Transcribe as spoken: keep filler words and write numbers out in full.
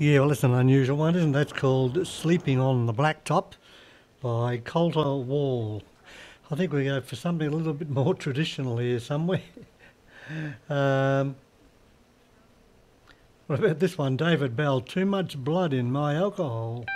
Yeah, well, that's an unusual one, isn't it? That's called Sleeping on the Blacktop by Coulter Wall. I think we go for something a little bit more traditional here somewhere. Um, what about this one? David Bell, Too Much Blood in My Alcohol.